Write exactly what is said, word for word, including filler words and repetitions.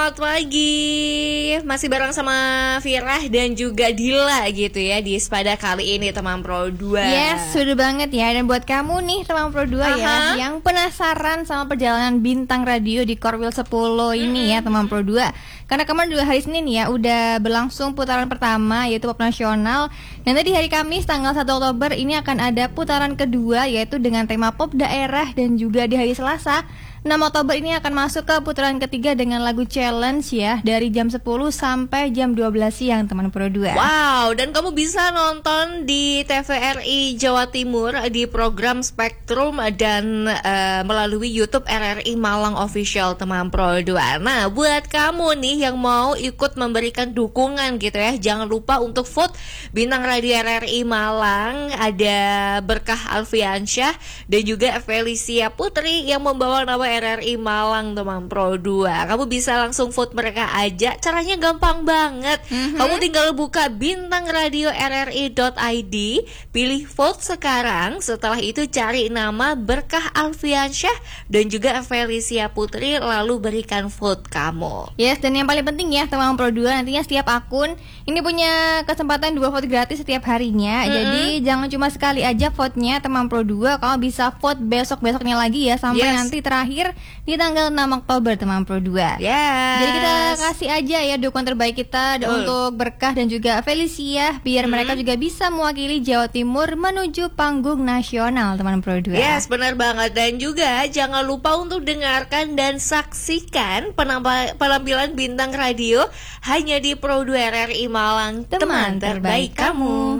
selamat pagi. Masih bareng sama Firah dan juga Dila gitu ya di Spada kali ini teman Pro dua. Yes, sudah banget ya. Dan buat kamu nih teman Pro dua ya yang penasaran sama perjalanan bintang radio di Korwil sepuluh ini ya teman Pro dua. Karena kemarin dua hari Senin ya udah berlangsung putaran pertama yaitu Pop Nasional. Dan tadi hari Kamis tanggal satu Oktober ini akan ada putaran kedua yaitu dengan tema pop daerah. Dan juga di hari Selasa enam Oktober ini akan masuk ke putaran ketiga dengan lagu challenge ya dari jam sepuluh sampai jam dua belas siang teman Pro dua. Wow, dan kamu bisa nonton di T V R I Jawa Timur di program Spektrum dan uh, melalui YouTube R R I Malang Official teman Pro dua. Nah, buat kamu nih yang mau ikut memberikan dukungan gitu ya, jangan lupa untuk vote bintang radio R R I Malang. Ada Berkah Alfiansyah dan juga Felicia Putri yang membawa nama R R I Malang teman Pro dua. Kamu bisa langsung vote mereka aja. Caranya gampang banget. Mm-hmm. Kamu tinggal buka bintang radio R R I dot I D, pilih vote sekarang. Setelah itu cari nama Berkah Alfiansyah dan juga Felicia Putri, lalu berikan vote kamu. Yes, dan yang paling penting ya teman Pro dua, nantinya setiap akun ini punya kesempatan dua vote gratis setiap harinya. Mm-hmm. Jadi jangan cuma sekali aja vote-nya teman Pro dua, kamu bisa vote besok-besoknya lagi ya sampai yes. nanti terakhir di tanggal enam Oktober teman Pro dua. Yes. Jadi kita kasih aja ya dukungan terbaik kita uh. untuk Berkah dan juga Felicia biar hmm. mereka juga bisa mewakili Jawa Timur menuju panggung nasional teman Pro dua. Yes, benar banget. Dan juga jangan lupa untuk dengarkan dan saksikan penampilan bintang radio hanya di Pro dua R R I Malang, teman, teman terbaik kamu.